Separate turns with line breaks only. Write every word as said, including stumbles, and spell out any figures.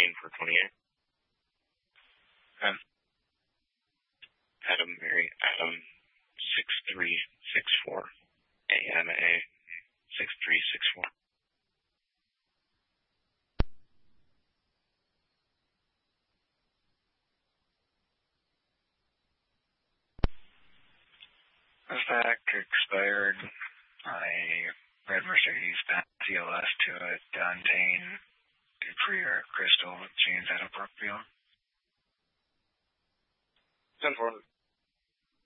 fourteen for twenty-eight. Um, Adam, Mary, Adam, six three six four. A M A, six three six four. That expired on a red Mercedes Benz.